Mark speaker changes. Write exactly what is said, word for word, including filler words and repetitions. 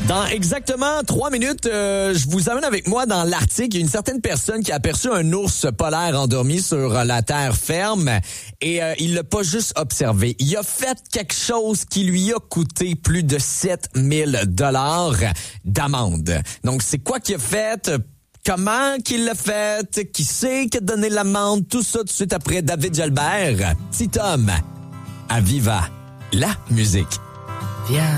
Speaker 1: Dans exactement trois minutes, euh, je vous amène avec moi dans l'Arctique. Il y a une certaine personne qui a aperçu un ours polaire endormi sur la terre ferme et euh, il l'a pas juste observé. Il a fait quelque chose qui lui a coûté plus de sept mille dollars d'amende. Donc, c'est quoi qu'il a fait? Comment qu'il l'a fait? Qui c'est qui a donné l'amende? Tout ça tout de suite après David Jalbert. Petit homme, à Viva la musique.
Speaker 2: Viens.